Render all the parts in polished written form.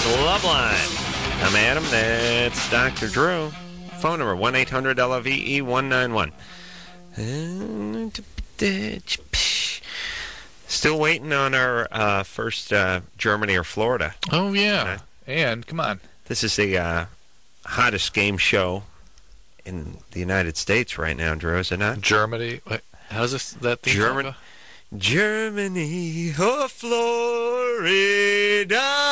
Loveline. I'm Adam. That's Dr. Drew. Phone number 1-800-LOVE-191. Still waiting on our first Germany or Florida. Oh, yeah. And, come on. This is the hottest game show in the United States right now, Drew, is it not? Germany. How's that thing? Germany or Florida.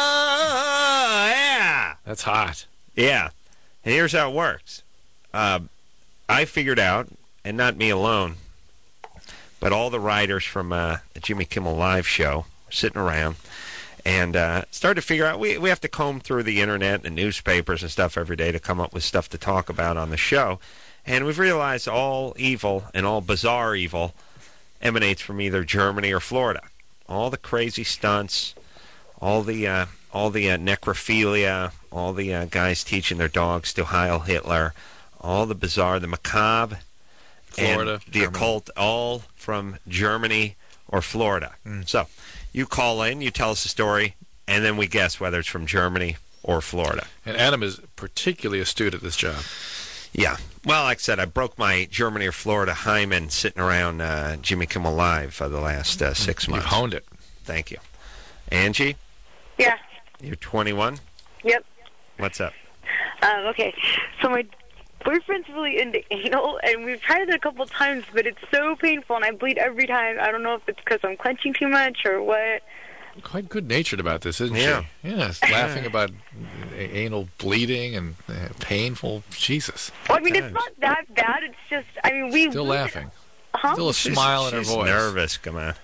Yeah. That's hot. Yeah. And here's how it works. I figured out, and not me alone, but all the writers from the Jimmy Kimmel Live show were sitting around and started to figure out, we have to comb through the internet and newspapers and stuff every day to come up with stuff to talk about on the show. And we've realized all evil and all bizarre evil emanates from either Germany or Florida. All the crazy stunts, all the necrophilia, all the guys teaching their dogs to Heil Hitler, all the bizarre, the macabre, Florida, and the occult, all from Germany or Florida. So you call in, you tell us a story, and then we guess whether it's from Germany or Florida. And Adam is particularly astute at this job. Yeah. Well, like I said, I broke my Germany or Florida hymen sitting around Jimmy Kimmel Live for the last 6 months. You've honed it. Thank you. Angie? Yeah. You're 21? Yep. What's up? Okay. So my boyfriend's really into anal, and we've tried it a couple times, but it's so painful, and I bleed every time. I don't know if it's because I'm clenching too much or what. Quite good-natured about this, isn't she? Yes, laughing about anal bleeding and painful. Jesus. Well, I mean, it's not that bad. It's just, I mean, we... Still laughing. Huh? Still a smile in her voice. She's nervous, come on.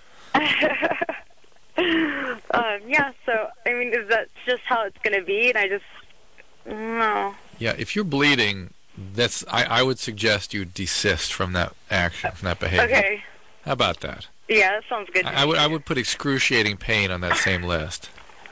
Yeah, so, I mean, is that just how it's going to be? And I just... No. Yeah, if you're bleeding, I would suggest you desist from that action, from that behavior. Okay. How about that? Yeah, that sounds good. I would put excruciating pain on that same list.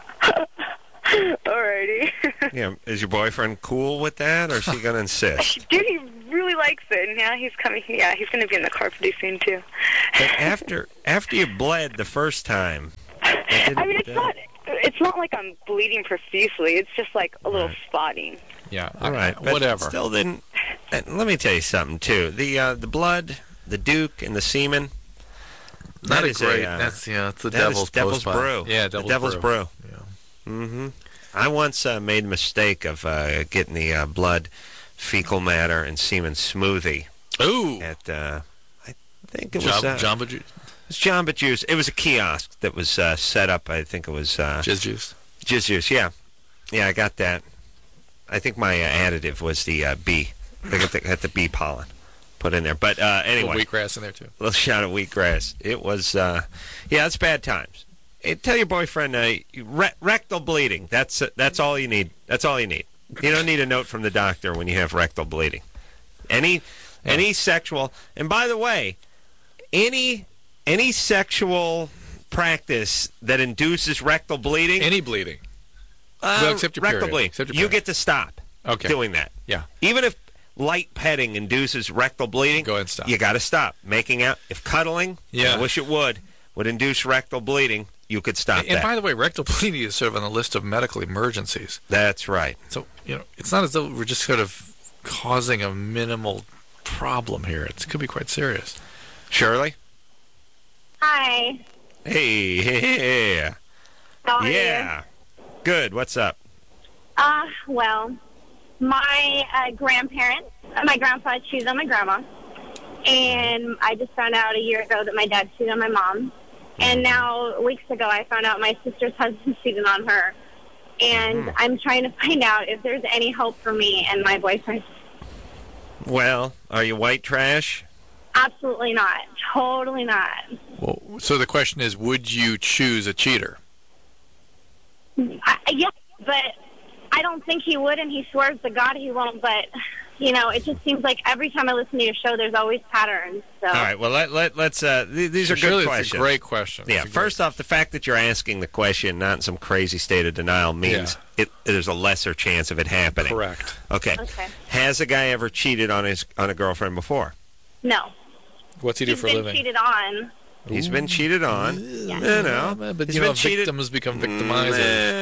Alrighty. Yeah, is your boyfriend cool with that, or is he going to insist? Dude, he really likes it, and yeah, he's coming. Yeah, he's going to be in the car pretty soon too. But after you bled the first time, I mean, it's not like I'm bleeding profusely. It's just like a little spotting. Yeah, all right, whatever. Still didn't. Let me tell you something too. The blood, the Duke, and the semen. Not a great. It's the devil's brew. Yeah, devil's brew. Yeah. I once made the mistake of getting the blood, fecal matter, and semen smoothie. Ooh. At I think it was Jamba Juice. It's Jamba Juice. It was a kiosk that was set up. I think it was Jizz Juice. Jizz Juice. Yeah, I got that. I think my additive was the bee. I got the bee pollen put in there. But anyway, wheatgrass in there too. A little shot of wheatgrass. It was it's bad times. Tell your boyfriend rectal bleeding. That's all you need. That's all you need. You don't need a note from the doctor when you have rectal bleeding. Any sexual, and by the way, any sexual practice that induces rectal bleeding, any bleeding, well, except your rectal period. bleeding, you get to stop doing that. Yeah. Even if light petting induces rectal bleeding, go ahead and stop. You got to stop. Making out, if cuddling, I wish it would induce rectal bleeding, you could stop that. And by the way, rectal bleeding is sort of on the list of medical emergencies. That's right. So, it's not as though we're just sort of causing a minimal problem here. It could be quite serious. Shirley? Hi. Hey. How are you? Good. What's up? Well, my grandparents, my grandpa cheated on my grandma, and I just found out a year ago that my dad cheated on my mom, and now weeks ago I found out my sister's husband cheated on her, and I'm trying to find out if there's any hope for me and my boyfriend. Well, are you white trash? Absolutely not. Totally not. Well, so the question is, would you choose a cheater? Yeah, but I don't think he would, and he swears to God he won't, but, it just seems like every time I listen to your show, there's always patterns. So. All right, well, let's these are good questions. It's a great question. Yeah, first off, the fact that you're asking the question, not in some crazy state of denial, means there's a lesser chance of it happening. Correct. Okay. Has a guy ever cheated on a girlfriend before? No. What's he do for a living? He's been cheated on. He's been cheated on. Yeah. But victims become victimizers.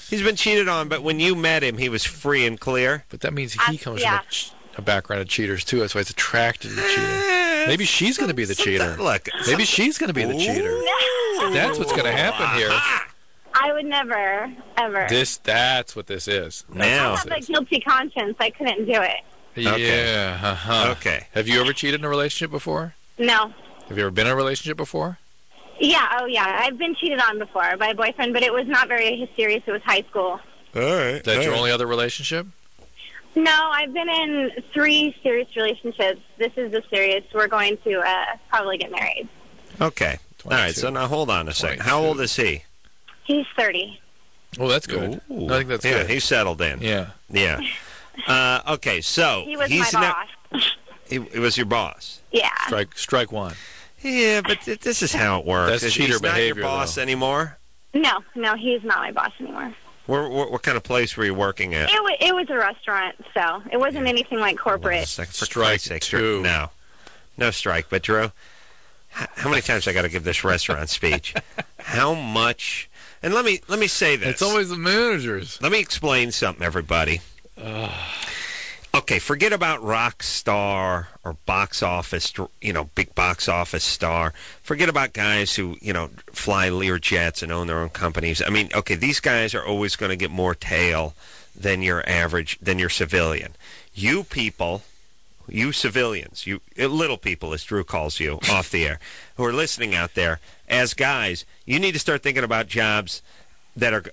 He's been cheated on, but when you met him, he was free and clear. But that means he comes from a background of cheaters, too. That's why he's attracted to the cheater. Maybe she's going to be the cheater. Look, maybe she's going to be the cheater. That's what's going to happen here. I would never, ever. That's what this is. Now. I have a guilty conscience. I couldn't do it. Yeah. Uh-huh. Okay. Have you ever cheated in a relationship before? No. Have you ever been in a relationship before? Yeah, I've been cheated on before by a boyfriend, but it was not very serious. It was high school. All right. Is that your only other relationship? No, I've been in 3 serious relationships. This is the serious. We're going to probably get married. Okay. 22. All right, so now hold on a second. 22. How old is he? He's 30. Oh, that's good. Ooh. I think that's good. Yeah, he's settled in. Yeah. Okay, so he was my boss. He was your boss. Yeah. Strike one. Yeah, but this is how it works. That's cheater he's behavior, not your boss though. anymore? No, he's not my boss anymore. What kind of place were you working at? It was a restaurant, so it wasn't anything like corporate. Strike two. No strike. But Drew, how many times I got to give this restaurant speech? How much? And let me say this. It's always the managers. Let me explain something, everybody. Okay, forget about rock star or box office, big box office star. Forget about guys who, fly Lear jets and own their own companies. I mean, okay, these guys are always going to get more tail than your civilian. You people, you civilians, you little people, as Drew calls you off the air, who are listening out there, as guys, you need to start thinking about jobs that are...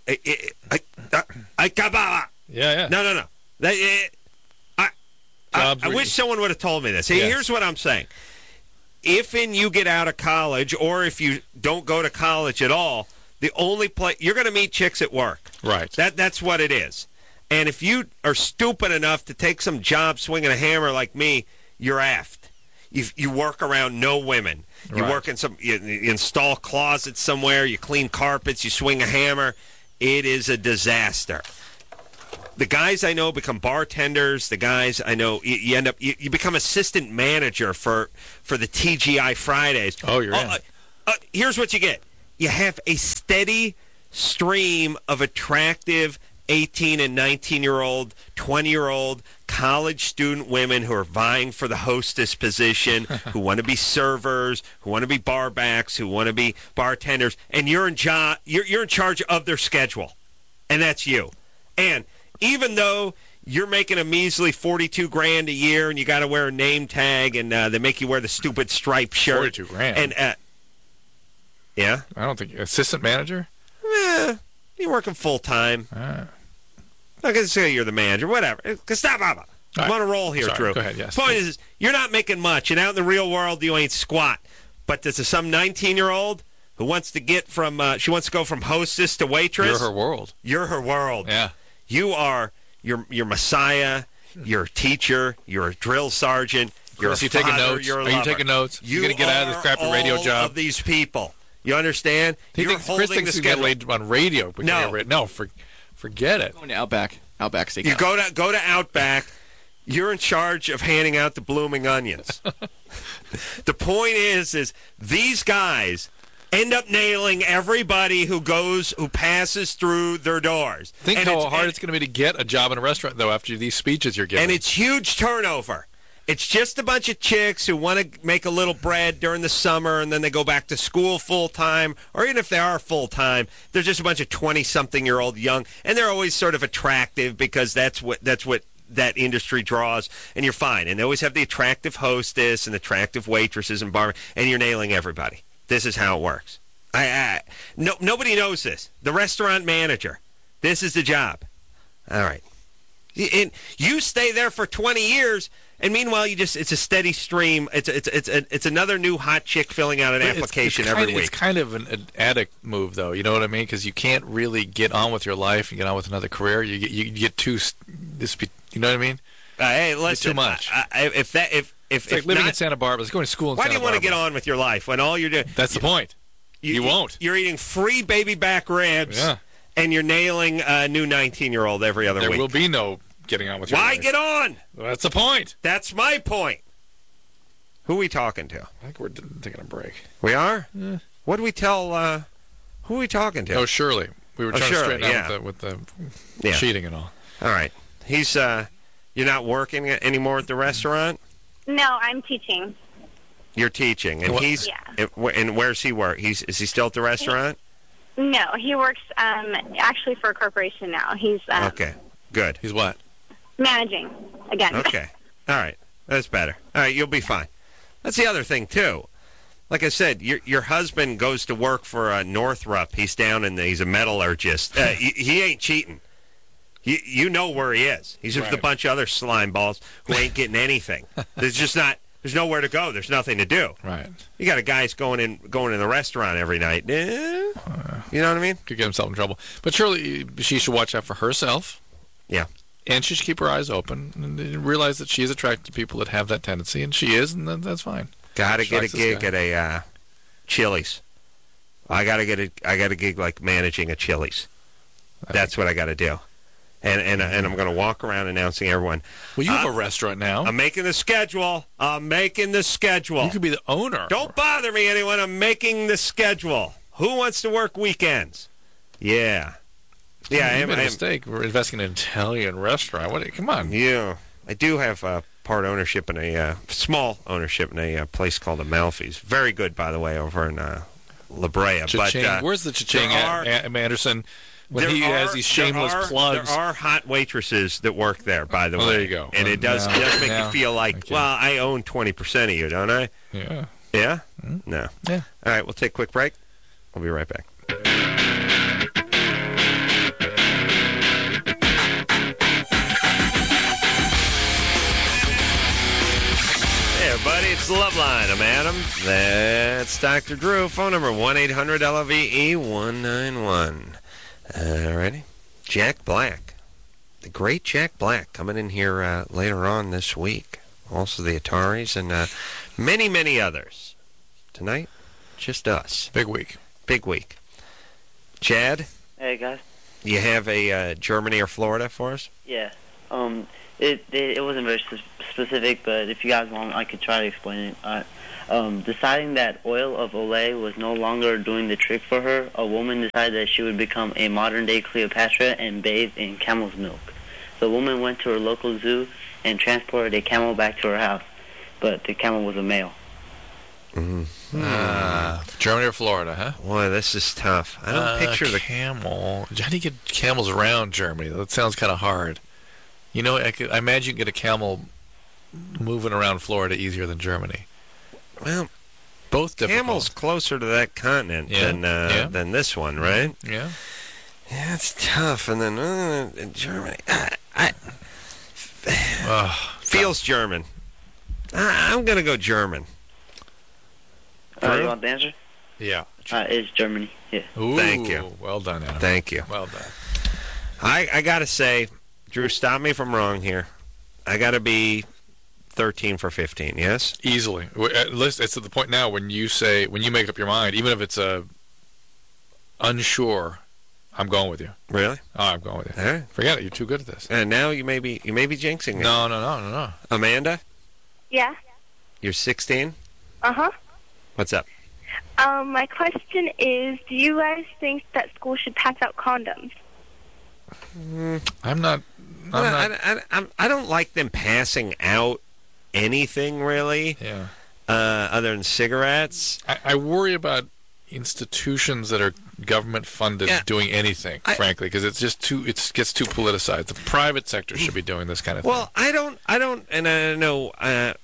Yeah. No. I wish someone would have told me this. Hey, Here's what I'm saying. If you get out of college, or if you don't go to college at all, the only place you're going to meet chicks at work. Right. That's what it is. And if you are stupid enough to take some job swinging a hammer like me, you're effed. You work around no women. You work in you install closets somewhere. You clean carpets. You swing a hammer. It is a disaster. The guys I know become bartenders. The guys I know, you end up you become assistant manager for the TGI Fridays. Oh, you're in. Here's what you get. You have a steady stream of attractive 18 and 19-year-old, 20-year-old college student women who are vying for the hostess position, who want to be servers, who want to be barbacks, who want to be bartenders, and you're in charge of their schedule, and that's you. And even though you're making a measly $42,000 a year, and you got to wear a name tag, and they make you wear the stupid striped shirt. $42,000. And yeah, I don't think assistant manager. You're working full time. I'm not gonna say you're the manager. Whatever. Stop. I'm on a roll here, Sorry, Drew. go ahead. Yes. Point is, you're not making much, and out in the real world, you ain't squat. But there's some 19-year-old who wants to get from. She wants to go from hostess to waitress. You're her world. You're her world. Yeah. You are your messiah. You're a teacher. You're a drill sergeant. You're a father. Taking notes? You're a Are lover. you taking notes? You're going to get out of this crappy radio job? Of these people. You understand? You're Chris thinks you get laid on radio. No, forget it. Going to Outback Steakhouse. You go to Outback. You're in charge of handing out the blooming onions. The point is these guys end up nailing everybody who passes through their doors. Think how hard it's going to be to get a job in a restaurant, though, after these speeches you're giving. And it's huge turnover. It's just a bunch of chicks who want to make a little bread during the summer, and then they go back to school full-time, or even if they are full-time, they're just a bunch of 20-something-year-old young, and they're always sort of attractive because that's what that industry draws, and you're fine. And they always have the attractive hostess and attractive waitresses and bar, and you're nailing everybody. This is how it works. Nobody knows this. The restaurant manager. This is the job. All right. And you stay there for 20 years, and meanwhile, it's a steady stream. It's another new hot chick filling out an application every week. It's kind of an addict move, though. You know what I mean? Because you can't really get on with your life and get on with another career. You get too. You know what I mean? Hey, listen. Too much. It's like living in Santa Barbara. It's going to school in Santa Barbara. Why do you want to get on with your life when all you're doing? That's the point. You won't. You're eating free baby back ribs, and you're nailing a new 19-year-old every other week. There will be no getting on with your life. Why get on? Well, that's the point. That's my point. Who are we talking to? I think we're taking a break. We are? Yeah. What do we tell, who are we talking to? Oh, Shirley. We were trying to straighten yeah. out with the Yeah. cheating and all. All right. He's you're not working anymore at the restaurant? No, I'm teaching. You're teaching, and Well- he's Yeah. and where's he work? Is he still at the restaurant? No, he works actually for a corporation now. He's Okay. Good. He's what? managing again. Okay. All right. That's better. All right, you'll be fine. That's the other thing too. Like I said, your husband goes to work for Northrop. He's down in he's a metallurgist. He ain't cheating. You know where he is. He's with a bunch of other slime balls who ain't getting anything. There's nowhere to go. There's nothing to do. Right. You got a guy's going in the restaurant every night. You know what I mean? Could get himself in trouble. But surely she should watch out for herself. Yeah. And she should keep her eyes open and realize that she is attracted to people that have that tendency, and she is, and that's fine. Got to She get a likes this gig guy. at a Chili's. I got a gig like managing a Chili's. That's what I got to do. And I'm going to walk around announcing everyone. Well, you have a restaurant now. I'm making the schedule. You could be the owner. Don't bother me, anyone. I'm making the schedule. Who wants to work weekends? Yeah. Yeah, You made a mistake. We're investing in an Italian restaurant. Come on. Yeah. I do have part ownership in a small ownership in a place called Amalfi's. Very good, by the way, over in La Brea. Cha-ching. Where's the cha-ching at, Anderson? When he has these shameless plugs. There are hot waitresses that work there, by the way. There you go. And it does make you feel like, Okay. well, I own 20% of you, don't I? Yeah. Yeah? No. Yeah. All right, we'll take a quick break. We'll be right back. Hey, everybody, it's Loveline. I'm Adam. That's Dr. Drew. Phone number 1-800-LOVE-191. All righty. Jack Black. The great Jack Black coming in here later on this week. Also the Ataris and many, many others. Tonight, just us. Big week. Big week. Chad, Hey guys. you have a Germany or Florida for us? Yeah. It wasn't very specific, but if you guys want, I could try to explain it. Deciding that oil of Olay was no longer doing the trick for her, a woman decided that she would become a modern-day Cleopatra and bathe in camel's milk. The woman went to her local zoo and transported a camel back to her house, but the camel was a male. Germany or Florida, huh? Boy, this is tough. I don't picture the... camel. How do you get camels around Germany? That sounds kind of hard. You know, I imagine you can get a camel moving around Florida easier than Germany. Well, Both difficult. camel's closer to that continent than this one, right? Yeah. Yeah, it's tough. And then in Germany, feels German. I'm going to go German. You want the answer? Yeah. It's Germany. Yeah. Ooh, Thank you. Well done, Adam. Thank you. Well done. I got to say, Drew, stop me if I'm wrong here. I got to be 13 for 15, yes? Easily. At least it's at the point now when you make up your mind, even if it's unsure, I'm going with you. Really? Oh, I'm going with you. All right. Forget it. You're too good at this. And now you may be jinxing it. No. Amanda, Yeah. you're 16. Uh-huh. What's up? My question is, do you guys think that schools should pass out condoms? I'm not. I don't like them passing out anything really, Yeah. other than cigarettes. I worry about institutions that are government funded doing anything, frankly, because it's just it gets too politicized. The private sector should be doing this kind of thing. Well, I don't, and I know,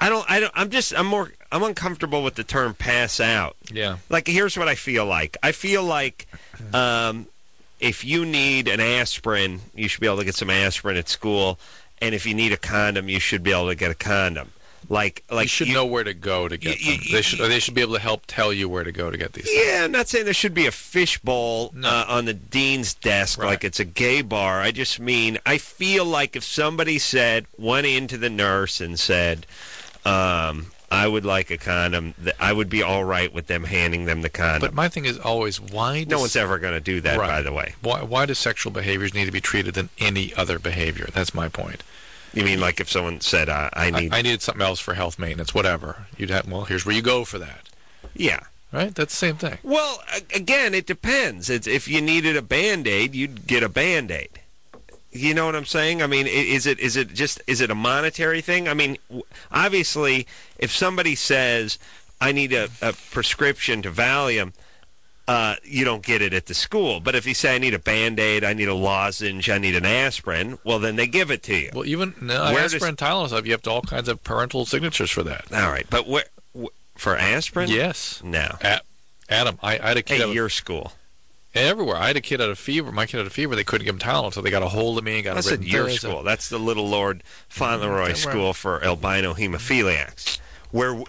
I'm uncomfortable with the term pass out. Yeah. Like, here's what I feel like. I feel like, if you need an aspirin, you should be able to get some aspirin at school, and if you need a condom, you should be able to get a condom. Like you should know where to go to get them. They should be able to help tell you where to go to get these things. Yeah, I'm not saying there should be a fishbowl on the dean's desk like it's a gay bar. I just mean, I feel like if somebody went into the nurse and said, I would like a condom, I would be all right with them handing them the condom. But my thing is always, why no one's ever going to do that, by the way. Why do sexual behaviors need to be treated than any other behavior? That's my point. You mean like if someone said, I needed something else for health maintenance, whatever. You'd have, well, here's where you go for that. Yeah. right? That's the same thing. Well, again, it depends. If you needed a Band-Aid, you'd get a Band-Aid. You know what I'm saying? I mean, is it a monetary thing? I mean, obviously, if somebody says, I need a prescription to Valium, you don't get it at the school. But if you say, I need a Band-Aid, I need a lozenge, I need an aspirin, well, then they give it to you. Well, even aspirin and Tylenol stuff, you have all kinds of parental signatures for that. All right. But for aspirin? Yes. No. Adam, I had a kid at your school. Everywhere. I had a kid had a fever. My kid had a fever. They couldn't give him Tylenol until they got a hold of me and got That's a at your school. That's the Little Lord Fauntleroy School for Albino Hemophiliacs, where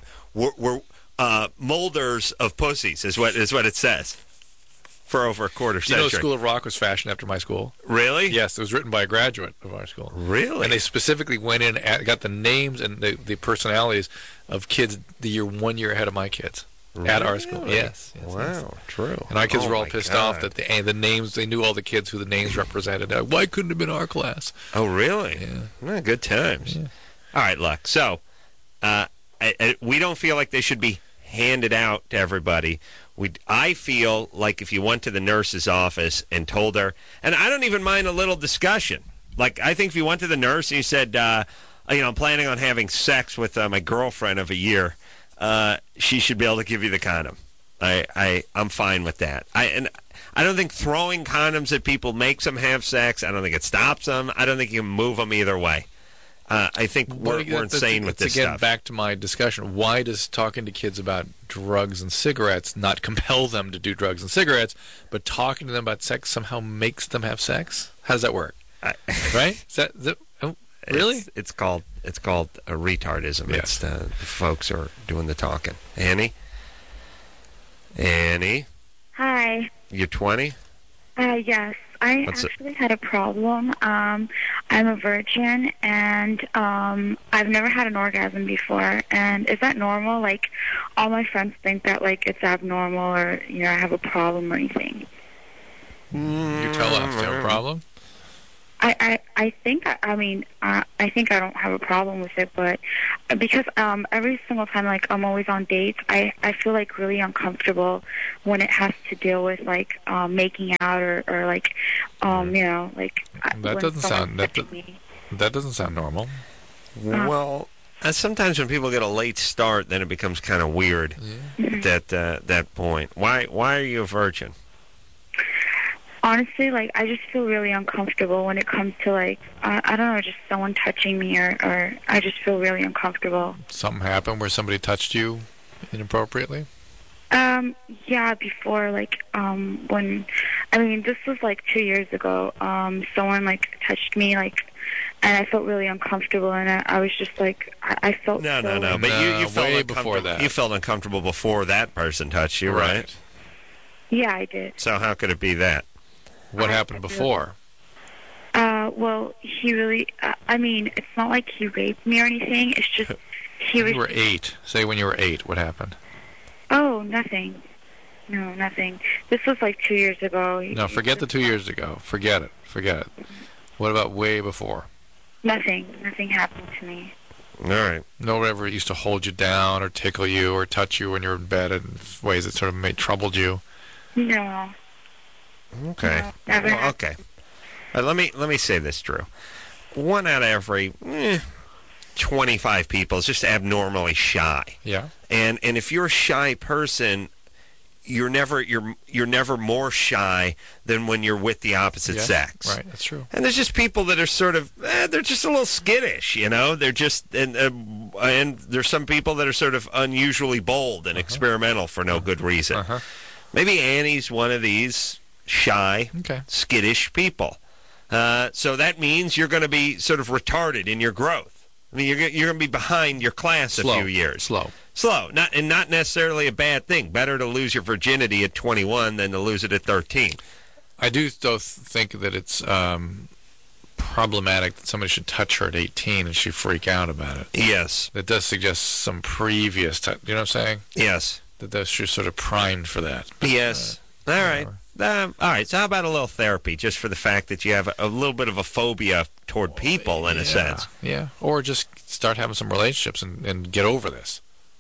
molders of pussies is what it says for over a quarter century. You know, School of Rock was fashioned after my school. Really? Yes, it was written by a graduate of our school. Really? And they specifically went in and got the names and the personalities of kids the 1 year ahead of my kids. Really? At our school, yes. Wow, true. And our kids were all pissed off that the names, they knew all the kids who the names represented. Why couldn't it have been our class? Oh, really? Yeah. Well, good times. Yeah. All right, look. So, we don't feel like they should be handed out to everybody. I feel like if you went to the nurse's office and told her, and I don't even mind a little discussion. Like, I think if you went to the nurse and you said, I'm planning on having sex with my girlfriend of a year, she should be able to give you the condom. I'm fine with that. I don't think throwing condoms at people makes them have sex. I don't think it stops them. I don't think you can move them either way. I think we're insane with this again, stuff. Back to my discussion. Why does talking to kids about drugs and cigarettes not compel them to do drugs and cigarettes, but talking to them about sex somehow makes them have sex? How does that work? Right? Really? It's called a retardism. Yeah. It's the folks are doing the talking. Annie? Hi. You're 20? Yes. I actually had a problem. I'm a virgin, and I've never had an orgasm before. And is that normal? Like, all my friends think that, like, it's abnormal or, I have a problem or anything. You tell us. Do you have a problem? I think I think I don't have a problem with it, but because every single time, like, I'm always on dates, I feel like really uncomfortable when it has to deal with like making out or like like that doesn't sound normal. Well, sometimes when people get a late start, then it becomes kind of weird at that point. Why are you a virgin? Honestly, like, I just feel really uncomfortable when it comes to, like, I don't know, just someone touching me or I just feel really uncomfortable. Something happened where somebody touched you inappropriately? Yeah, before, like, this was, like, 2 years ago. Someone, like, touched me, like, and I felt really uncomfortable, and I was just, like, I felt No, but you felt way uncomfortable before that. You felt uncomfortable before that person touched you, right? Yeah, I did. So how could it be that? What happened before? Well, he really, it's not like he raped me or anything. It's just he was... You were 8. Say when you were 8, what happened? Oh, nothing. No, nothing. This was like 2 years ago. No, forget the 2 years ago. Forget it. What about way before? Nothing happened to me. All right. No one ever used to hold you down or tickle you or touch you when you were in bed in ways that sort of troubled you? No. Okay. No, never. Well, okay. Let me say this, Drew. 1 out of every 25 people is just abnormally shy. Yeah. And if you're a shy person, you're never more shy than when you're with the opposite sex. Right, that's true. And there's just people that are sort of they're just a little skittish, They're just and there's some people that are sort of unusually bold and experimental for no good reason. Maybe Annie's one of these shy, skittish people. So that means you're going to be sort of retarded in your growth. I mean, you're going to be behind your class a few years. Slow. Not necessarily a bad thing. Better to lose your virginity at 21 than to lose it at 13. I do, though, think that it's problematic that somebody should touch her at 18 and she freak out about it. Yes. That does suggest some previous you know what I'm saying? Yes. That she's sort of primed for that. But, yes. All right. All right. So how about a little therapy, just for the fact that you have a little bit of a phobia toward people, in a sense? Yeah. Or just start having some relationships and get over this.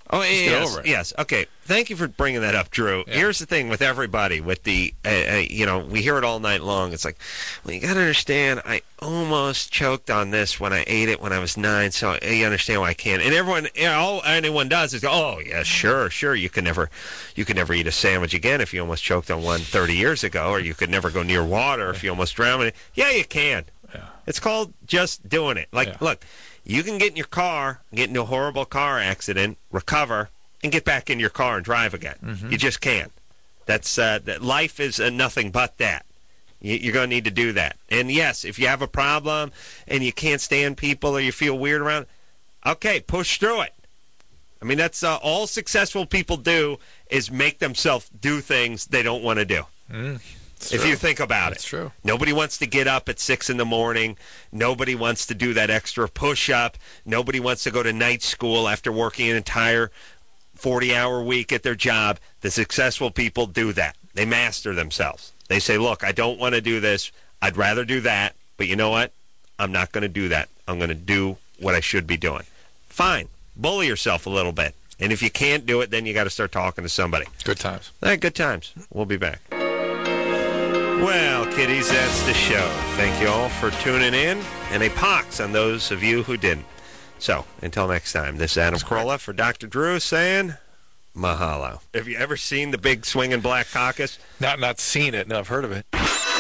Oh, Just get over it. Yes. Okay. Thank you for bringing that up, Drew. Yeah. Here's the thing with everybody, with the, we hear it all night long. It's like, well, you got to understand, I almost choked on this when I ate it when I was 9, so you understand why I can't. And everyone, all anyone does is go, oh, yeah, sure. You can never eat a sandwich again if you almost choked on one 30 years ago, or you could never go near water if you almost drowned in it. Yeah, you can. Yeah. It's called just doing it. Like, look. You can get in your car, get into a horrible car accident, recover, and get back in your car and drive again. Mm-hmm. You just can't. That life is nothing but that. You're going to need to do that. And yes, if you have a problem and you can't stand people or you feel weird around, okay, push through it. I mean, that's all successful people do is make themselves do things they don't want to do. If you think about it. That's true. Nobody wants to get up at 6 in the morning. Nobody wants to do that extra push-up. Nobody wants to go to night school after working an entire 40-hour week at their job. The successful people do that. They master themselves. They say, look, I don't want to do this. I'd rather do that. But you know what? I'm not going to do that. I'm going to do what I should be doing. Fine. Bully yourself a little bit. And if you can't do it, then you got to start talking to somebody. Good times. All right, good times. We'll be back. Well, kiddies, that's the show. Thank you all for tuning in, and a pox on those of you who didn't. So, until next time, this is Adam Carolla for Dr. Drew saying mahalo. Have you ever seen the big swinging black caucus? Not seen it. No, I've heard of it.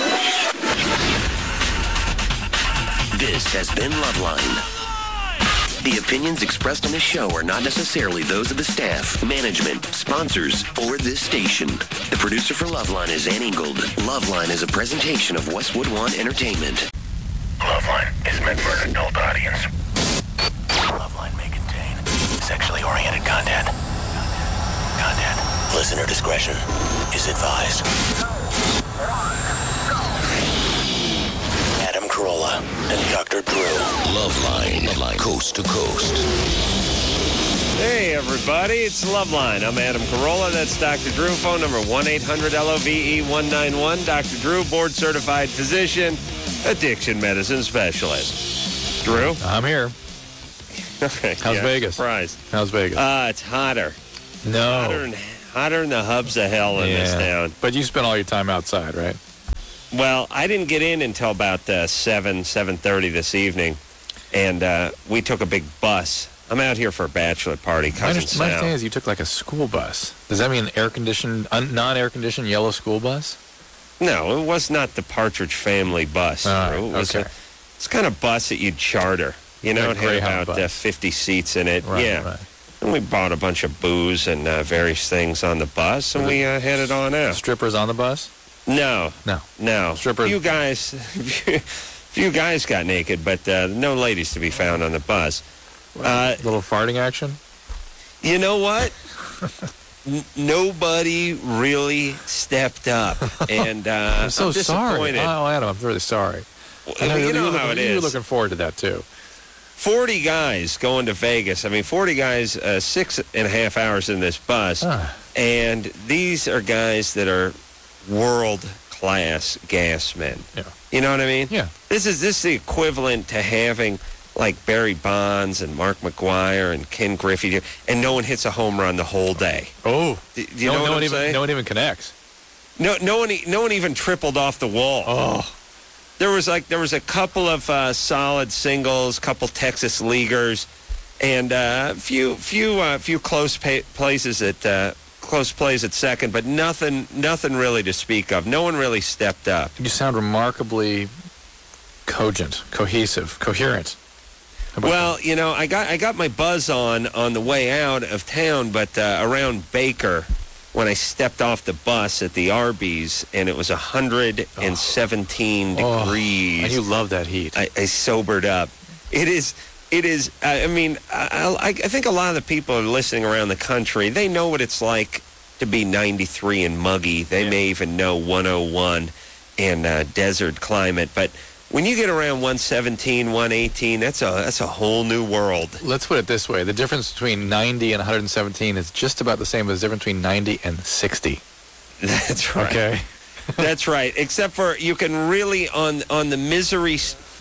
This has been Loveline. The opinions expressed on this show are not necessarily those of the staff, management, sponsors, or this station. The producer for Loveline is Ann Ingold. Loveline is a presentation of Westwood One Entertainment. Loveline is meant for an adult audience. Loveline may contain sexually oriented content. Listener discretion is advised. Adam Carolla and Dr. Drew. Loveline, coast to coast. Hey, everybody, it's Loveline. I'm Adam Carolla. That's Dr. Drew. Phone number 1-800-LOVE-191. Dr. Drew, board-certified physician, addiction medicine specialist. Drew? I'm here. Okay. How's Vegas? Surprised. How's Vegas? It's hotter. No. Hotter than the hubs of hell in this town. But you spent all your time outside, right? Well, I didn't get in until about 7:30 this evening, and we took a big bus. I'm out here for a bachelor party. My understanding is you took like a school bus. Does that mean air-conditioned, non-air-conditioned yellow school bus? No, it was not the Partridge Family bus. Drew. It was it's kind of bus that you'd charter. You know, Like it had about 50 seats in it. Right, yeah. right. And we bought a bunch of booze and various things on the bus, and we headed on out. Strippers on the bus? No. Strippers. Few guys got naked, but no ladies to be found on the bus. Little farting action? You know what? Nobody really stepped up, and I'm so sorry. disappointed. Oh, Adam, I'm really sorry. You know how it is. You were looking forward to that, too. 40 guys going to Vegas. I mean, 40 guys, 6.5 hours in this bus. And these are guys that are world-class gas men. Yeah. You know what I mean? Yeah. This is the equivalent to having, like, Barry Bonds and Mark McGwire and Ken Griffey, and no one hits a home run the whole day. Oh. Do you know what I'm saying? No one even connects. No one even tripled off the wall. Oh. There was a couple of solid singles, couple Texas leaguers, and a few close plays at second, but nothing really to speak of. No one really stepped up. You sound remarkably cogent, cohesive, coherent. Well, you know, I got my buzz on the way out of town, but around Baker, when I stepped off the bus at the Arby's, and it was 117 degrees. And you love that heat. I sobered up. It is. I mean, I think a lot of the people are listening around the country. They know what it's like to be 93 and muggy. They may even know 101 and desert climate. But when you get around 117, 118, that's a whole new world. Let's put it this way. The difference between 90 and 117 is just about the same as the difference between 90 and 60. That's right. Okay. That's right. Except for you can really, on the misery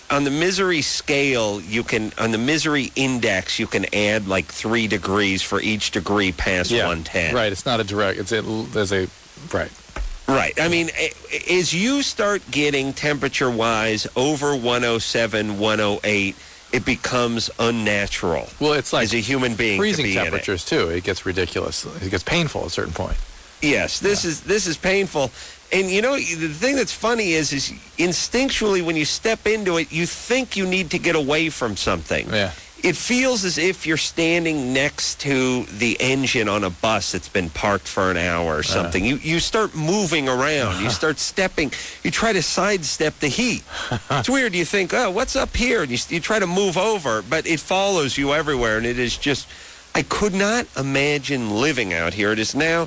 on the misery scale, on the misery index, you can add like 3 degrees for each degree past 110. Right. It's not a direct. Right. Right. I mean, as you start getting temperature-wise over 107, 108, it becomes unnatural. Well, it's like as a human being freezing to be temperatures too. It gets ridiculous. It gets painful at a certain point. Yes, this is painful. And you know, the thing that's funny is instinctually when you step into it, you think you need to get away from something. Yeah. It feels as if you're standing next to the engine on a bus that's been parked for an hour or something. You start moving around. You start stepping. You try to sidestep the heat. It's weird. You think, oh, what's up here? And you try to move over, but it follows you everywhere. And it is just, I could not imagine living out here. It is now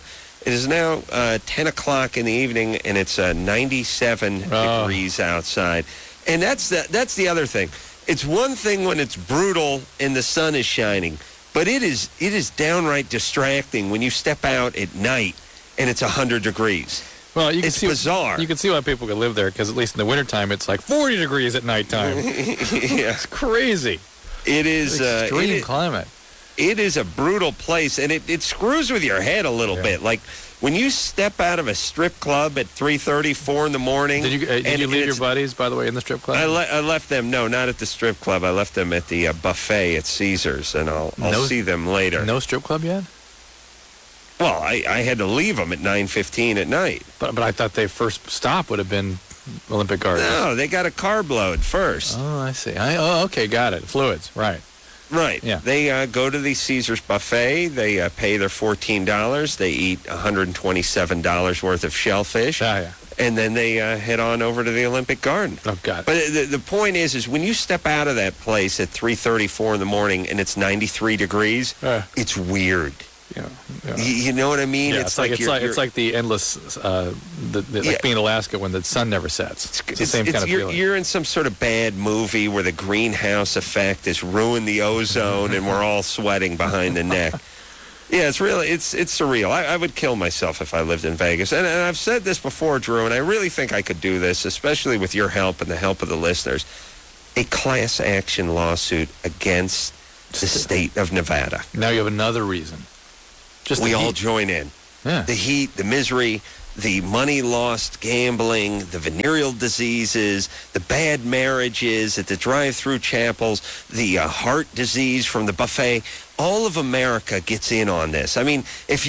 10 o'clock in the evening, and it's 97 degrees outside. And that's the other thing. It's one thing when it's brutal and the sun is shining, but it is downright distracting when you step out at night and it's 100 degrees. Well, it's bizarre. You can see why people can live there, because at least in the wintertime, it's like 40 degrees at nighttime. Yeah. It's crazy. It is extreme climate. It is a brutal place, and it screws with your head a little bit. Like when you step out of a strip club at 3:30, 4 in the morning. Did you leave your buddies, by the way, in the strip club? I left them. No, not at the strip club. I left them at the buffet at Caesars, and I'll see them later. No strip club yet? Well, I had to leave them at 9:15 at night. But I thought their first stop would have been Olympic Gardens. No, they got a carb load first. Oh, I see. Okay, got it. Fluids, right. Right. Yeah. They go to the Caesars buffet. They pay their $14. They eat $127 worth of shellfish. Yeah. And then they head on over to the Olympic Garden. Oh, God. But the point is when you step out of that place at 3:30, 4 in the morning, and it's 93 degrees, it's weird. Yeah. You know what I mean? Yeah, it's like the endless, like being in Alaska when the sun never sets. It's the same kind of feeling. You're in some sort of bad movie where the greenhouse effect has ruined the ozone and we're all sweating behind the neck. Yeah, it's surreal. I would kill myself if I lived in Vegas. And I've said this before, Drew, and I really think I could do this, especially with your help and the help of the listeners. A class action lawsuit against the state of Nevada. Now you have another reason. We all join in. Yeah. The heat, the misery, the money lost gambling, the venereal diseases, the bad marriages at the drive-through chapels, the heart disease from the buffet. All of America gets in on this. I mean, if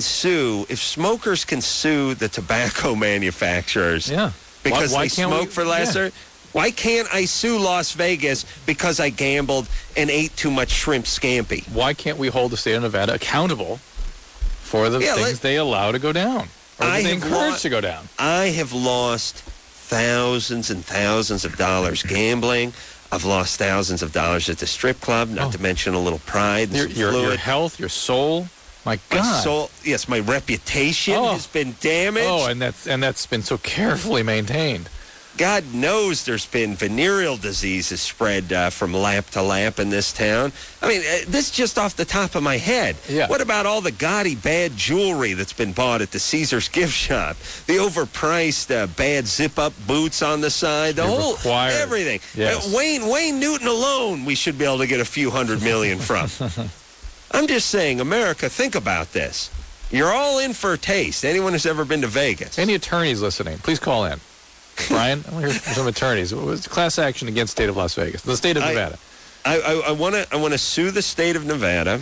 smokers can sue the tobacco manufacturers because they smoke for lesser, why can't I sue Las Vegas because I gambled and ate too much shrimp scampi? Why can't we hold the state of Nevada accountable for the things they allow to go down, or they encourage to go down? I have lost thousands and thousands of dollars gambling. I've lost thousands of dollars at the strip club, not to mention a little pride and your health, your soul. My God. My soul, yes, my reputation has been damaged. Oh, and that's been so carefully maintained. God knows there's been venereal diseases spread from lap to lap in this town. I mean, this just off the top of my head. Yeah. What about all the gaudy bad jewelry that's been bought at the Caesars gift shop? The overpriced bad zip-up boots on the side. Everything. Yes. Wayne Newton alone, we should be able to get a few $100 million from. I'm just saying, America, think about this. You're all in for a taste. Anyone who's ever been to Vegas. Any attorneys listening, please call in. Brian, I want to hear from some attorneys. What was class action against the state of Las Vegas, the state of Nevada? I want to sue the state of Nevada.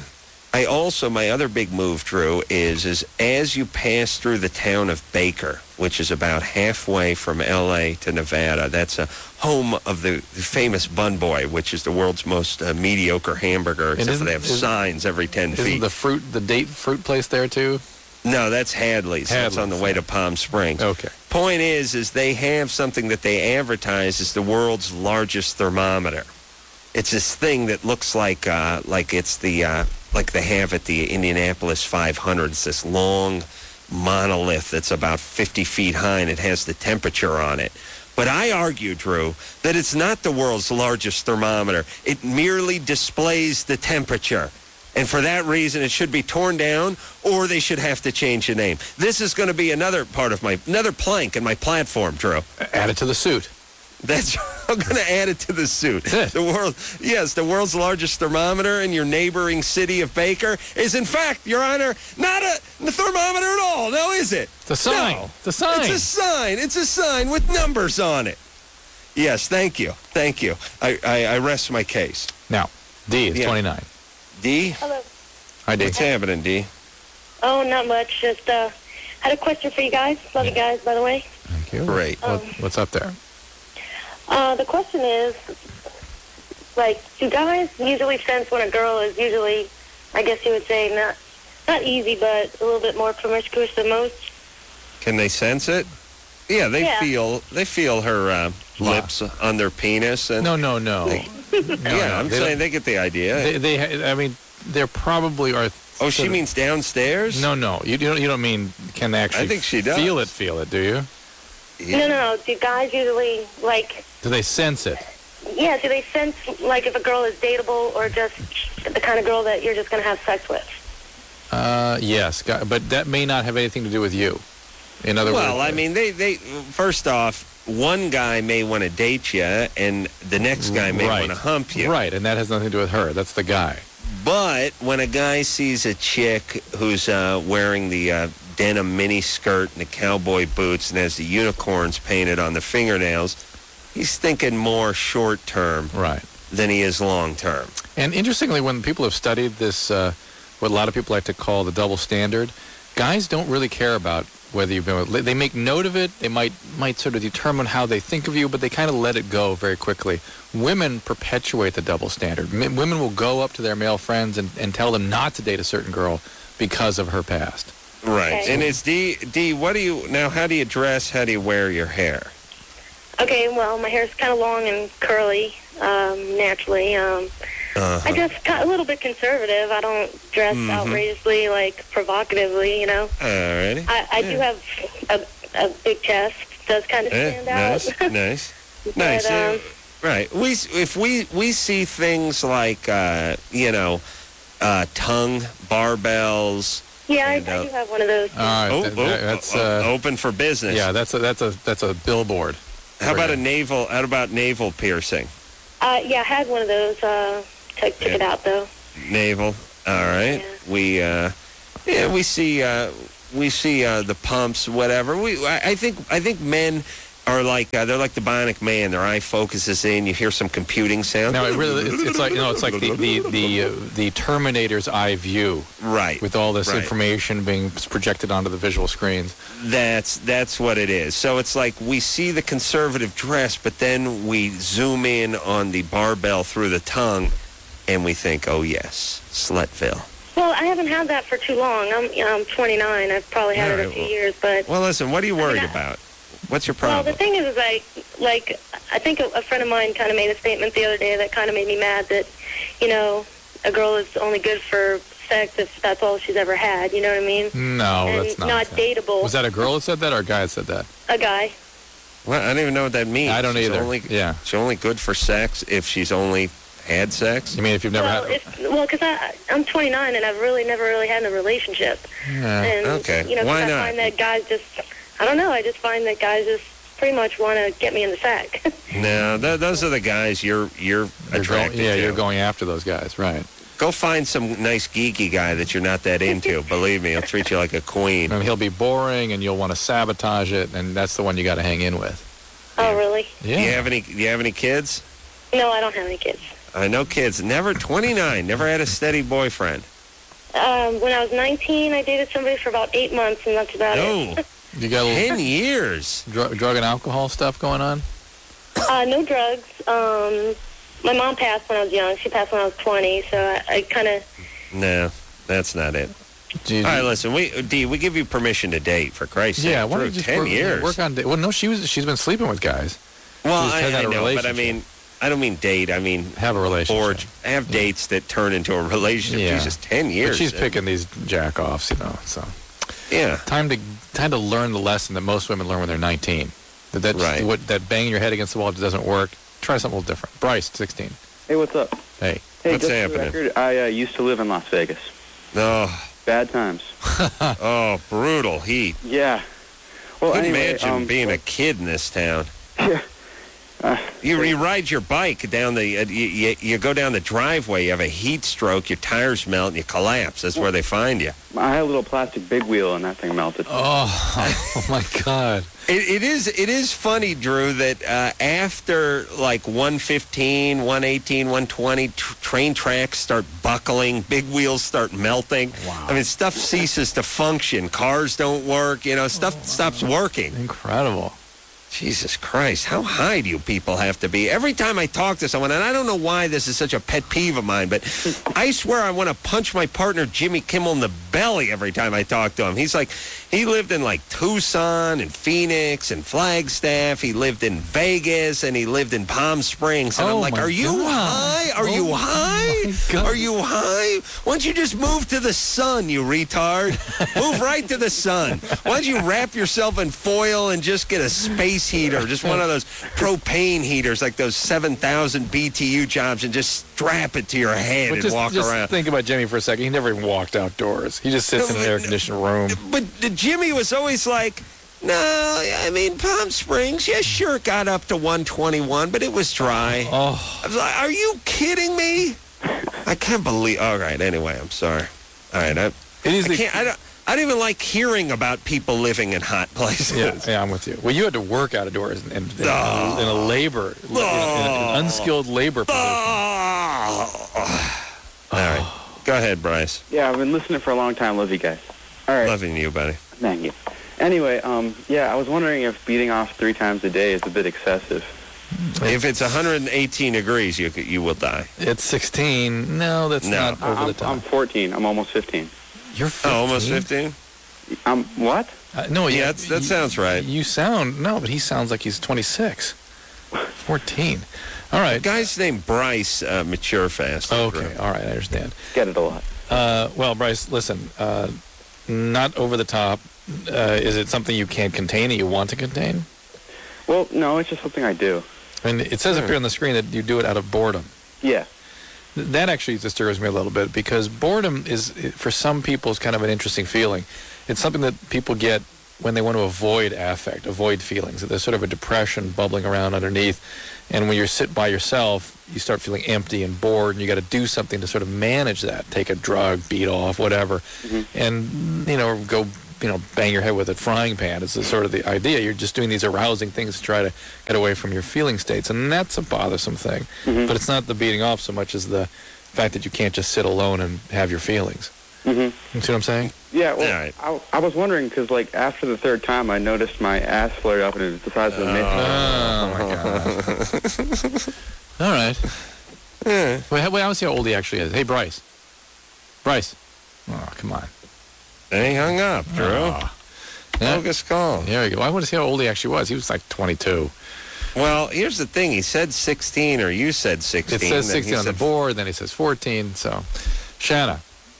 My other big move, Drew, is as you pass through the town of Baker, which is about halfway from L.A. to Nevada. That's a home of the famous Bun Boy, which is the world's most mediocre hamburger. Except for they have signs every 10 feet. Isn't the date fruit place there too? No, that's Hadley's. That's on the way to Palm Springs. Okay. Point is they have something that they advertise as the world's largest thermometer. It's this thing that looks like it's the like they have at the Indianapolis 500. It's this long monolith that's about 50 feet high, and it has the temperature on it. But I argue, Drew, that it's not the world's largest thermometer. It merely displays the temperature. And for that reason, it should be torn down, or they should have to change the name. This is going to be another plank in my platform, Drew. Add it to the suit. That's I'm going to add it to the suit. The world's largest thermometer in your neighboring city of Baker is, in fact, Your Honor, not a thermometer at all. No, is it? It's a sign. No. It's a sign. It's a sign. It's a sign with numbers on it. Yes, thank you. Thank you. I rest my case. Now, D is 29. D? Hello. Hi, D. What's happening, D? Oh, not much. Just had a question for you guys. Love you guys, by the way. Thank you. Great. What's up there? The question is, like, do guys usually sense when a girl is usually, I guess you would say, not easy, but a little bit more promiscuous than most? Can they sense it? Yeah, they feel her lips on their penis. And No. I'm saying they get the idea. I mean, there probably are. Oh, she means downstairs? No. You don't mean can actually I think she does. feel it, do you? Yeah. No. Do guys usually, like... Do they sense it? Yeah, do they sense, like, if a girl is dateable or just the kind of girl that you're just going to have sex with? Yes, but that may not have anything to do with you. In other words... Well, I mean, they first off, one guy may want to date you, and the next guy may want to hump you. Right, and that has nothing to do with her. That's the guy. But when a guy sees a chick who's wearing the denim mini skirt and the cowboy boots and has the unicorns painted on the fingernails, he's thinking more short term than he is long term. And interestingly, when people have studied this, what a lot of people like to call the double standard, guys don't really care about whether you've been with... They make note of it. They might sort of determine how they think of you, but they kind of let it go very quickly. Women perpetuate the double standard. Women will go up to their male friends and tell them not to date a certain girl because of her past. Right. Okay. And it's D, what do you... Now, how do you dress? How do you wear your hair? Okay, well, my hair's kind of long and curly, naturally. I just got a little bit conservative. I don't dress outrageously, like, provocatively, you know. Alrighty. I do have a big chest. Does kind of stand out. Nice. But, Nice. Right. If we see things like, tongue, barbells. Yeah, I do have one of those. All right, that's open for business. Yeah, that's a billboard. How about navel piercing? Yeah, I had one of those. Took it out though. Navel. All right. Yeah. We see the pumps, whatever. I think men are like they're like the Bionic Man. Their eye focuses in. You hear some computing sound. No, it's like the Terminator's eye view. Right. With all this information being projected onto the visual screens. That's what it is. So it's like we see the conservative dress, but then we zoom in on the barbell through the tongue, and we think, oh yes, Slutville. Well, I haven't had that for too long. I'm 29. I've probably had it a few years, but... Well, listen, what are you worried about? What's your problem? Well, the thing is I think a friend of mine kind of made a statement the other day that kind of made me mad that, a girl is only good for sex if that's all she's ever had, you know what I mean? No, and that's not dateable. Was that a girl that said that or a guy that said that? A guy. Well, I don't even know what that means. I don't either. She's only good for sex if she's only had sex? You mean if you've never had... because I'm 29 and I've never really had a relationship. Yeah. And, okay. Why not? I find that guys just... I don't know. I just find that guys just pretty much want to get me in the sack. No, those are the guys you're attracted to. You're going after those guys, right. Go find some nice geeky guy that you're not that into. Believe me, he'll treat you like a queen. And he'll be boring, and you'll want to sabotage it, and that's the one you got to hang in with. Oh, really? Yeah. Do you have any kids? No, I don't have any kids. No kids. Never 29. Never had a steady boyfriend. When I was 19, I dated somebody for about 8 months, and that's about it. You got 10 years. Drug and alcohol stuff going on? No drugs. My mom passed when I was young. She passed when I was 20, so I kind of... No, that's not it. All right, listen, we give you permission to date, for Christ's sake. Yeah, why don't you just 10 years. Work on... Well, no, she's been sleeping with guys. Well, I know, but I don't mean date. I mean... Have a relationship. Or have dates that turn into a relationship. Yeah. Jesus, 10 years. But she's picking these jack-offs, so... Yeah. Time to learn the lesson that most women learn when they're 19. That banging your head against the wall doesn't work. Try something a little different. Bryce, 16. Hey, what's up? Hey. What's just happening? For the record, I used to live in Las Vegas. Oh. Bad times. Oh, brutal heat. Yeah. Well, Couldn't anyway, imagine being a kid in this town. Yeah. You ride your bike down the, you go down the driveway, you have a heat stroke, your tires melt, and you collapse. That's where they find you. I had a little plastic big wheel, and that thing melted. Oh my God. It is funny, Drew, that after like 115, 118, 120, train tracks start buckling, big wheels start melting. Wow. I mean, stuff ceases to function. Cars don't work. Stuff stops working. Incredible. Jesus Christ, how high do you people have to be? Every time I talk to someone, and I don't know why this is such a pet peeve of mine, but I swear I want to punch my partner Jimmy Kimmel in the belly every time I talk to him. He's like, he lived in like Tucson and Phoenix and Flagstaff. He lived in Vegas and he lived in Palm Springs. And I'm like, are you high? Are you high? Are you high? Why don't you just move to the sun, you retard? Move right to the sun. Why don't you wrap yourself in foil and just get a space heater, just one of those propane heaters, like those 7,000 BTU jobs, and just strap it to your head and walk around. Think about Jimmy for a second. He never even walked outdoors. He just sits in an air-conditioned room. But Jimmy was always like, no, I mean, Palm Springs, yeah, sure, got up to 121, but it was dry. Oh. I was like, are you kidding me? I can't believe. All right, anyway, I'm sorry. All right, I don't even like hearing about people living in hot places. Yeah, I'm with you. Well, you had to work outdoors in a labor, in an unskilled labor position. All right. Go ahead, Bryce. Yeah, I've been listening for a long time. Love you guys. All right. Loving you, buddy. Thank you. Anyway, I was wondering if beating off 3 times a day is a bit excessive. If it's 118 degrees, you will die. It's 16. No, that's not over the top. I'm 14. I'm almost 15. You're 15? Almost 15? What? No, yeah, that sounds right. But he sounds like he's 26. 14. All right. The guy's named Bryce, mature fast. Okay, all right, I understand. Get it a lot. Well, Bryce, listen, not over the top. Is it something you can't contain that you want to contain? Well, no, it's just something I do. And it says up here on the screen that you do it out of boredom. Yeah. That actually disturbs me a little bit because boredom is, for some people, is kind of an interesting feeling. It's something that people get when they want to avoid affect, avoid feelings. There's sort of a depression bubbling around underneath. And when you sit by yourself, you start feeling empty and bored, and you got to do something to sort of manage that. Take a drug, beat off, whatever, and go bang your head with a frying pan. It's sort of the idea. You're just doing these arousing things to try to get away from your feeling states, and that's a bothersome thing. But it's not the beating off so much as the fact that you can't just sit alone and have your feelings. You see what I'm saying? Yeah, well, I was wondering because, like, after the 3rd time, I noticed my ass flared up and it was the size of a mitt. Oh, my God. All right. Wait, I want to see how old he actually is. Hey, Bryce. Bryce. Oh, come on. And he hung up, Drew. Oh. Bogus call. There you go. I want to see how old he actually was. He was like 22. Well, here's the thing. He said 16, or you said 16. It says 16 on the board, then he says 14. So, Shana.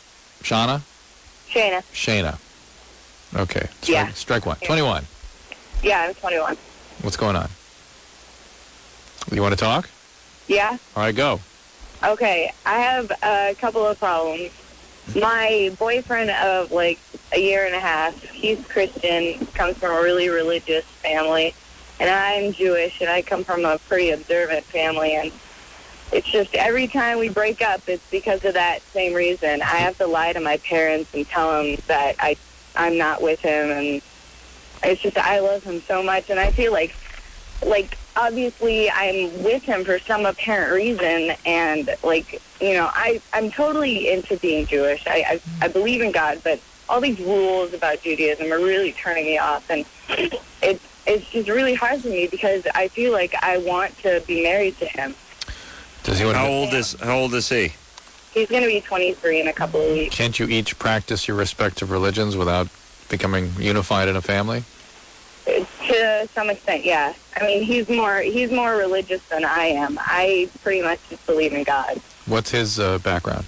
Shayna. Okay. Strike one. 21. Yeah, I'm 21. What's going on? You want to talk? Yeah. All right, go. Okay, I have a couple of problems. My boyfriend of like a year and a half, he's Christian, comes from a really religious family, and I'm Jewish, and I come from a pretty observant family, and it's just every time we break up, it's because of that same reason. I have to lie to my parents and tell them that I'm not with him, and it's just I love him so much, and I feel like obviously I'm with him for some apparent reason, and I'm totally into being Jewish. I believe in God, but all these rules about Judaism are really turning me off, and it's just really hard for me because I feel like I want to be married to him. How old is he? He's going to be 23 in a couple of weeks. Can't you each practice your respective religions without becoming unified in a family? To some extent, yeah. I mean, he's more religious than I am. I pretty much just believe in God. What's his background?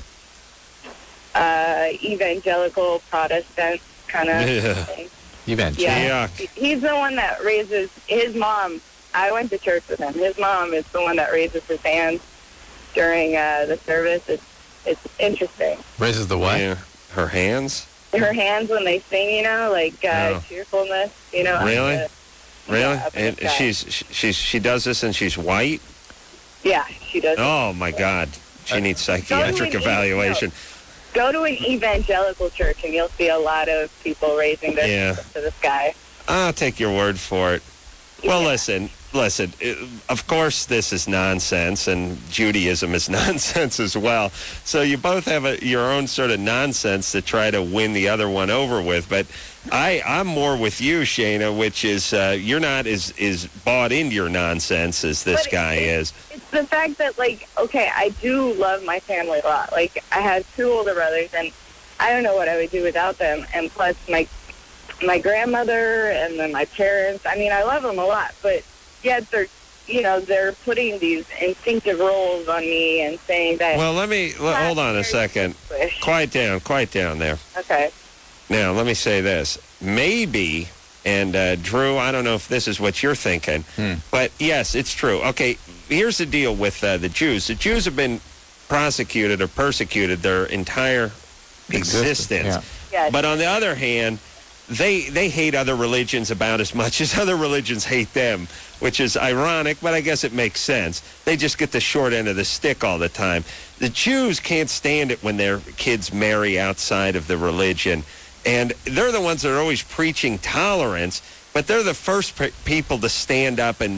Evangelical, Protestant kind of thing. Evangelical. Yeah. He's the one that raises his mom. I went to church with him. His mom is the one that raises his hands during the service. It's interesting. Raises the what? Yeah. Her hands? Her hands when they sing, cheerfulness, Really? Really? Yeah, up in And the sky. she does this and she's white? Yeah, she does. Oh, my God. She needs psychiatric Go to an evaluation. Go to an evangelical church, and you'll see a lot of people raising their Yeah. hands to the sky. I'll take your word for it. Well, listen. Of course, this is nonsense, and Judaism is nonsense as well. So you both have your own sort of nonsense to try to win the other one over with. But I'm more with you, Shayna, which is you're not as bought into your nonsense as this guy is. It's the fact that, like, okay, I do love my family a lot. Like, I have 2 older brothers, and I don't know what I would do without them. And plus, my grandmother and then my parents. I mean, I love them a lot, but yet they're putting these instinctive roles on me and saying that. Well, hold on a second. Quiet down there. Okay. Now, let me say this. Maybe, and Drew, I don't know if this is what you're thinking, but yes, it's true. Okay, here's the deal with the Jews. The Jews have been prosecuted or persecuted their entire existence. Yeah. Yes. But on the other hand, they hate other religions about as much as other religions hate them, which is ironic, but I guess it makes sense. They just get the short end of the stick all the time. The Jews can't stand it when their kids marry outside of the religion, and they're the ones that are always preaching tolerance, but they're the first people to stand up and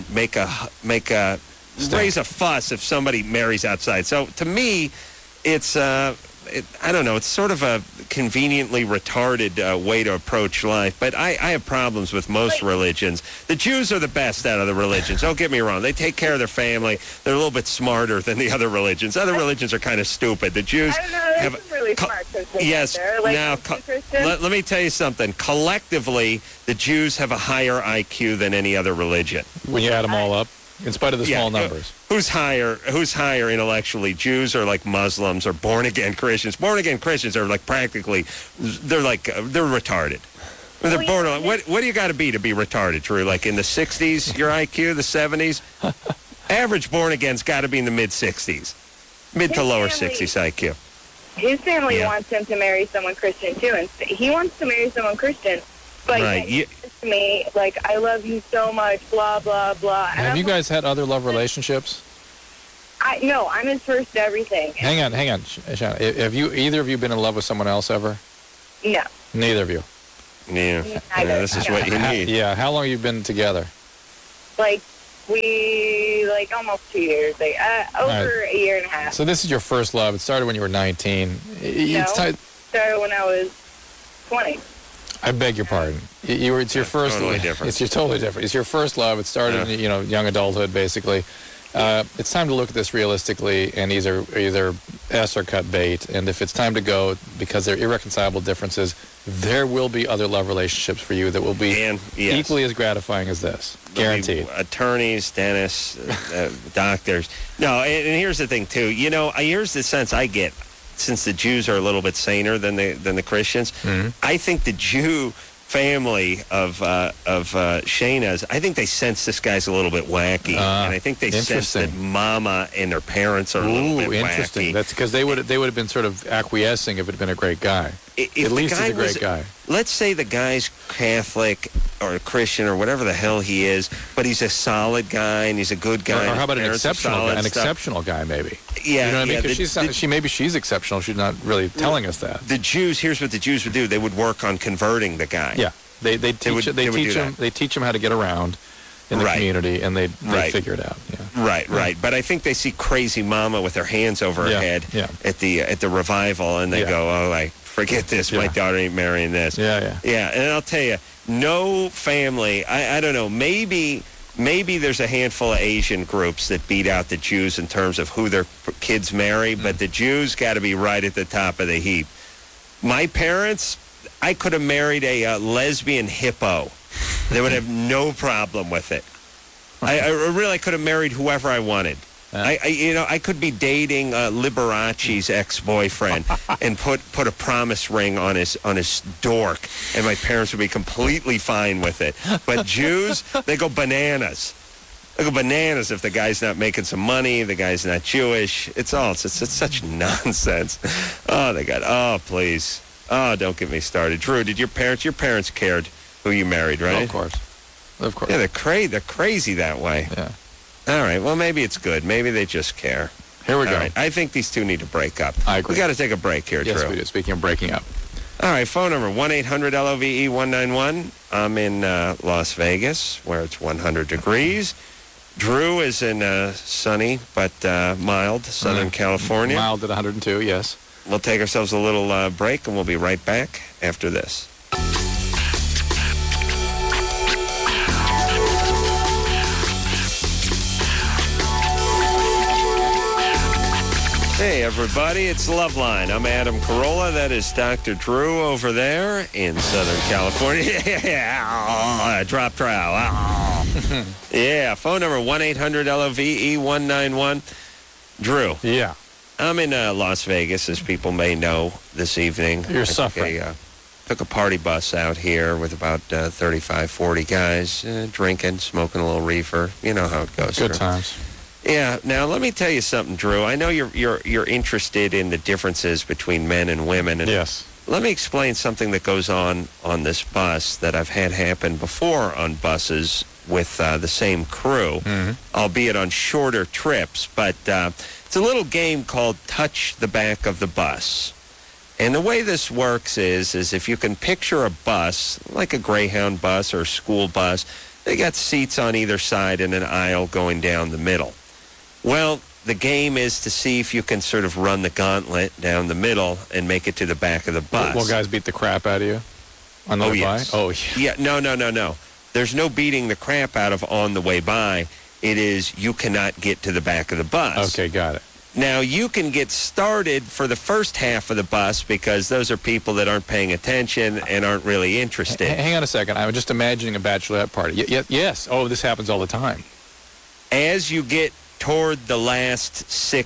raise a fuss if somebody marries outside. So to me, it's I don't know. It's sort of a conveniently retarded way to approach life. But I have problems with most religions. The Jews are the best out of the religions. Don't get me wrong. They take care of their family. They're a little bit smarter than the other religions. Other religions are kind of stupid. The Jews I don't know. There's some really smart Christians yes. out there. Like, Now, let me tell you something. Collectively, the Jews have a higher IQ than any other religion. When you add them all up, in spite of the small numbers. Who's higher intellectually, Jews or like Muslims or born-again Christians? Born-again Christians are like practically, they're retarded. They're borderline. What do you got to be retarded, Drew? Like in the 60s, your IQ, the 70s? Average born-again's got to be in the mid-60s. Mid to lower 60s IQ. His family wants him to marry someone Christian, too, and he wants to marry someone Christian. But right. he says to me, like, I love you so much, blah, blah, blah. And Have you guys had other love relationships? No, I'm his first to everything. Hang on, Shanna. Have either of you been in love with someone else ever? No. Neither of you. Yeah. This is what you need. How long have you been together? Like, almost 2 years. Over a year and a half. So this is your first love. It started when you were 19. It started when I was 20. I beg your pardon. It's your first. Totally different. It's totally different. It's your first love. It started in young adulthood, basically. It's time to look at this realistically and either S or cut bait. And if it's time to go because there are irreconcilable differences, there will be other love relationships for you that will be equally as gratifying as this. Guaranteed. Attorneys, dentists, doctors. No, and here's the thing too. Here's the sense I get. Since the Jews are a little bit saner than the Christians, I think the Jew family of Shayna's, I think they sense this guy's a little bit wacky, and I think they sense that Mama and their parents are a little bit interesting. wacky. That's because they would have been sort of acquiescing if it had been a great guy. If At least he's a great guy. Let's say the guy's Catholic or Christian or whatever the hell he is, but he's a solid guy and he's a good guy. Or how about an exceptional guy? An exceptional guy, maybe. Yeah, you know what I mean? Because maybe she's exceptional. She's not really telling us that. The Jews. Here's what the Jews would do. They would work on converting the guy. Yeah, they teach him how to get around in the community, and they figure it out. Yeah. Right. But I think they see crazy Mama with her hands over her head at the revival, and they go, "Oh, like forget this. My daughter ain't marrying this." Yeah. And I'll tell you, no family. I don't know. Maybe there's a handful of Asian groups that beat out the Jews in terms of who their kids marry, but the Jews got to be right at the top of the heap. My parents, I could have married a lesbian hippo. They would have no problem with it. I really could have married whoever I wanted. I could be dating Liberace's ex-boyfriend and put a promise ring on his dork, and my parents would be completely fine with it. But Jews, they go bananas. They go bananas if the guy's not making some money, the guy's not Jewish. It's such nonsense. Please. Oh, don't get me started. Drew, your parents cared who you married, right? Oh, of course. Of course. Yeah, they're crazy that way. Yeah. All right, well, maybe it's good. Maybe they just care. Here we All go. right, I think these two need to break up. I agree. We got to take a break here, Yes, Drew. we do. Speaking of breaking up. All right, phone number 1-800-LOVE-191. I'm in Las Vegas, where it's 100 degrees. Drew is in sunny but mild Southern California. Mild at 102, yes. We'll take ourselves a little break, and we'll be right back after this. Hey, everybody, it's Loveline. I'm Adam Carolla. That is Dr. Drew over there in Southern California. Yeah, drop trowel. Yeah, phone number 1-800-LOVE-191. Drew. Yeah. I'm in Las Vegas, as people may know, this evening. You're suffering. Took a party bus out here with about 35, 40 guys, drinking, smoking a little reefer. You know how it goes. Good Drew. times. Yeah. Now, let me tell you something, Drew. I know you're interested in the differences between men and women. And yes. Let me explain something that goes on this bus that I've had happen before on buses with the same crew, albeit on shorter trips. But it's a little game called Touch the Back of the Bus. And the way this works is if you can picture a bus, like a Greyhound bus or a school bus, they got seats on either side and an aisle going down the middle. Well, the game is to see if you can sort of run the gauntlet down the middle and make it to the back of the bus. Will guys beat the crap out of you on the way yes. by? Oh, yeah. Yeah, no. There's no beating the crap out of on the way by. It is you cannot get to the back of the bus. Okay, got it. Now, you can get started for the first half of the bus because those are people that aren't paying attention and aren't really interested. Hang on a second. I'm just imagining a bachelorette party. Yes. Oh, this happens all the time. As you get toward the last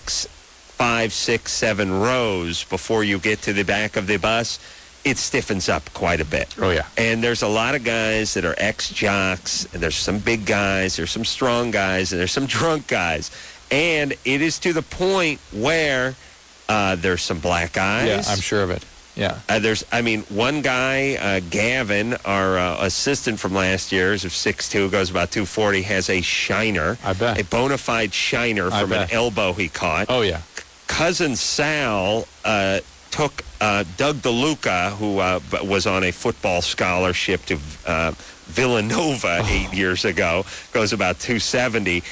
5, 6, 7 rows before you get to the back of the bus, it stiffens up quite a bit. Oh, yeah. And there's a lot of guys that are ex-jocks, and there's some big guys, there's some strong guys, and there's some drunk guys. And it is to the point where there's some black eyes. Yeah, I'm sure of it. Yeah. One guy, Gavin, our assistant from last year, is of 6'2", goes about 240, has a shiner. I bet. A bona fide shiner from an elbow he caught. Oh, yeah. Cousin Sal took Doug DeLuca, who was on a football scholarship to Villanova 8 years ago, goes about 270.